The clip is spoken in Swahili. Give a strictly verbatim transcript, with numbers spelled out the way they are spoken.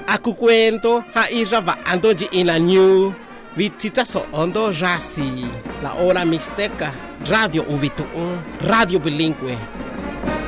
akukwento haisha va andoji ina new vitita so ondo rasi la hora mixteca radio uvitu radio bilingüe